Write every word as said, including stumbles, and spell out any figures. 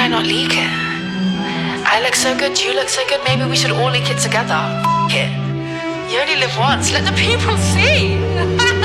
I not leak it? I look so good, you look so good, maybe we should all leak it together. F- it. You only live once, let the people see.